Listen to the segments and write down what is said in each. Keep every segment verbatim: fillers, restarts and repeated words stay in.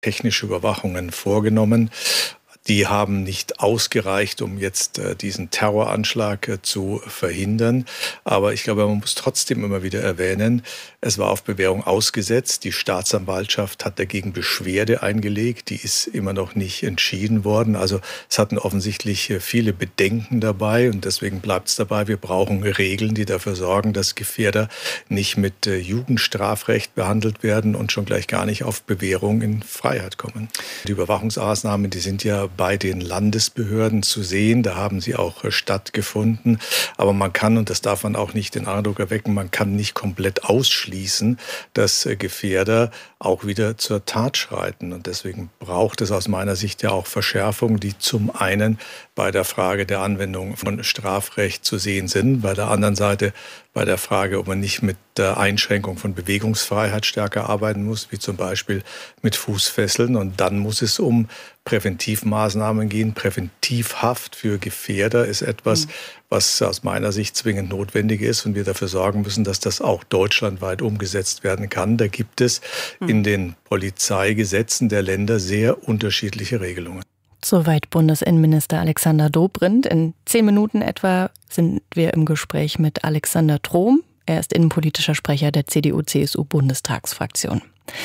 technische Überwachungen vorgenommen. Die haben nicht ausgereicht, um jetzt äh, diesen Terroranschlag äh, zu verhindern. Aber ich glaube, man muss trotzdem immer wieder erwähnen, es war auf Bewährung ausgesetzt. Die Staatsanwaltschaft hat dagegen Beschwerde eingelegt. Die ist immer noch nicht entschieden worden. Also es hatten offensichtlich äh, viele Bedenken dabei. Und deswegen bleibt es dabei, wir brauchen Regeln, die dafür sorgen, dass Gefährder nicht mit äh, Jugendstrafrecht behandelt werden und schon gleich gar nicht auf Bewährung in Freiheit kommen. Die Überwachungsmaßnahmen, die sind ja bei den Landesbehörden zu sehen. Da haben sie auch stattgefunden. Aber man kann, und das darf man auch nicht den Eindruck erwecken, man kann nicht komplett ausschließen, dass Gefährder auch wieder zur Tat schreiten. Und deswegen braucht es aus meiner Sicht ja auch Verschärfungen, die zum einen bei der Frage der Anwendung von Strafrecht zu sehen sind, bei der anderen Seite bei der Frage, ob man nicht mit der Einschränkung von Bewegungsfreiheit stärker arbeiten muss, wie zum Beispiel mit Fußfesseln. Und dann muss es um Präventivmaßnahmen gehen. Präventivhaft für Gefährder ist etwas, mhm. was aus meiner Sicht zwingend notwendig ist und wir dafür sorgen müssen, dass das auch deutschlandweit umgesetzt werden kann. Da gibt es mhm. in den Polizeigesetzen der Länder sehr unterschiedliche Regelungen. Soweit Bundesinnenminister Alexander Dobrindt. In zehn Minuten etwa sind wir im Gespräch mit Alexander Trom. Er ist innenpolitischer Sprecher der C D U C S U-Bundestagsfraktion.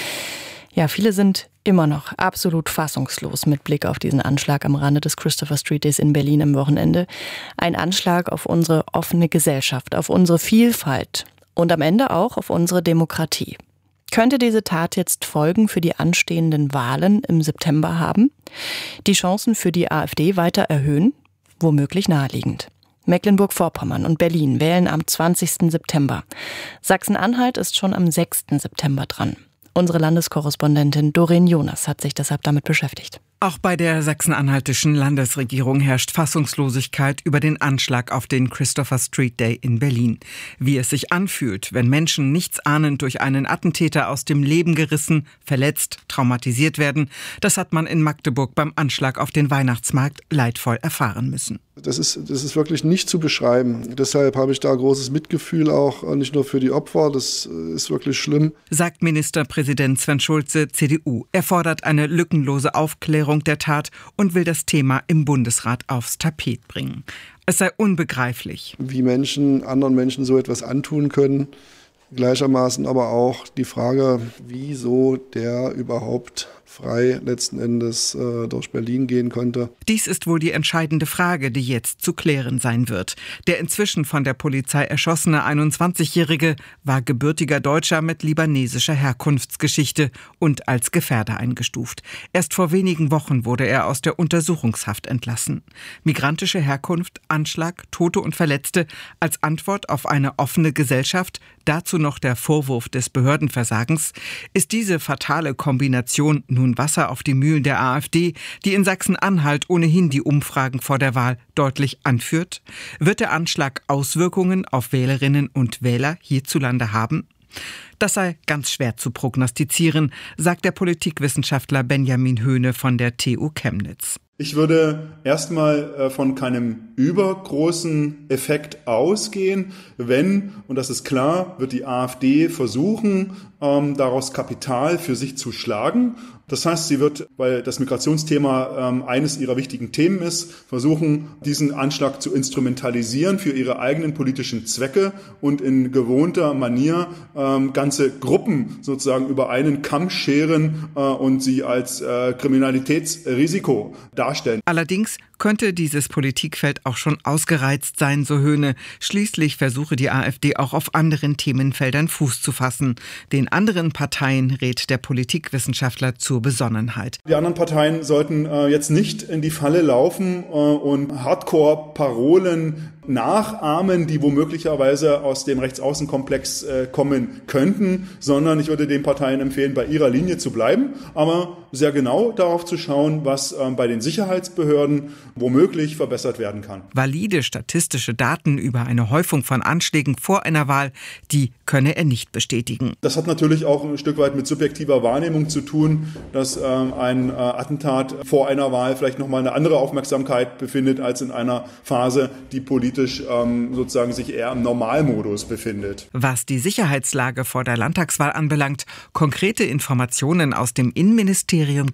Ja, viele sind immer noch absolut fassungslos mit Blick auf diesen Anschlag am Rande des Christopher Street Days in Berlin am Wochenende. Ein Anschlag auf unsere offene Gesellschaft, auf unsere Vielfalt und am Ende auch auf unsere Demokratie. Könnte diese Tat jetzt Folgen für die anstehenden Wahlen im September haben? Die Chancen für die AfD weiter erhöhen? Womöglich naheliegend. Mecklenburg-Vorpommern und Berlin wählen am zwanzigsten September. Sachsen-Anhalt ist schon am sechsten September dran. Unsere Landeskorrespondentin Doreen Jonas hat sich deshalb damit beschäftigt. Auch bei der sachsen-anhaltischen Landesregierung herrscht Fassungslosigkeit über den Anschlag auf den Christopher Street Day in Berlin. Wie es sich anfühlt, wenn Menschen nichtsahnend durch einen Attentäter aus dem Leben gerissen, verletzt, traumatisiert werden, das hat man in Magdeburg beim Anschlag auf den Weihnachtsmarkt leidvoll erfahren müssen. Das ist, das ist wirklich nicht zu beschreiben. Deshalb habe ich da großes Mitgefühl auch, nicht nur für die Opfer, das ist wirklich schlimm. Sagt Ministerpräsident Sven Schulze, C D U. Er fordert eine lückenlose Aufklärung der Tat und will das Thema im Bundesrat aufs Tapet bringen. Es sei unbegreiflich, wie Menschen anderen Menschen so etwas antun können. Gleichermaßen aber auch die Frage, wieso der überhaupt frei letzten Endes äh, durch Berlin gehen konnte. Dies ist wohl die entscheidende Frage, die jetzt zu klären sein wird. Der inzwischen von der Polizei erschossene einundzwanzigjährige war gebürtiger Deutscher mit libanesischer Herkunftsgeschichte und als Gefährder eingestuft. Erst vor wenigen Wochen wurde er aus der Untersuchungshaft entlassen. Migrantische Herkunft, Anschlag, Tote und Verletzte als Antwort auf eine offene Gesellschaft, dazu noch der Vorwurf des Behördenversagens. Ist diese fatale Kombination nun Wasser auf die Mühlen der AfD, die in Sachsen-Anhalt ohnehin die Umfragen vor der Wahl deutlich anführt? Wird der Anschlag Auswirkungen auf Wählerinnen und Wähler hierzulande haben? Das sei ganz schwer zu prognostizieren, sagt der Politikwissenschaftler Benjamin Höhne von der T U Chemnitz. Ich würde erstmal von keinem übergroßen Effekt ausgehen, wenn, und das ist klar, wird die AfD versuchen, ähm, daraus Kapital für sich zu schlagen. Das heißt, sie wird, weil das Migrationsthema ähm, eines ihrer wichtigen Themen ist, versuchen, diesen Anschlag zu instrumentalisieren für ihre eigenen politischen Zwecke und in gewohnter Manier ähm, ganze Gruppen sozusagen über einen Kamm scheren äh, und sie als äh, Kriminalitätsrisiko darstellen. Allerdings könnte dieses Politikfeld auch schon ausgereizt sein, so Höhne. Schließlich versuche die AfD auch auf anderen Themenfeldern Fuß zu fassen. Den anderen Parteien rät der Politikwissenschaftler zur Besonnenheit. Die anderen Parteien sollten äh, jetzt nicht in die Falle laufen äh, und Hardcore-Parolen nachahmen, die womöglicherweise aus dem Rechtsaußenkomplex äh, kommen könnten, sondern ich würde den Parteien empfehlen, bei ihrer Linie zu bleiben, aber sehr genau darauf zu schauen, was äh, bei den Sicherheitsbehörden womöglich verbessert werden kann. Valide statistische Daten über eine Häufung von Anschlägen vor einer Wahl, die könne er nicht bestätigen. Das hat natürlich auch ein Stück weit mit subjektiver Wahrnehmung zu tun, dass äh, ein äh, Attentat vor einer Wahl vielleicht nochmal eine andere Aufmerksamkeit befindet als in einer Phase, die politisch politisch ähm, sozusagen sich eher im Normalmodus befindet. Was die Sicherheitslage vor der Landtagswahl anbelangt, konkrete Informationen aus dem Innenministerium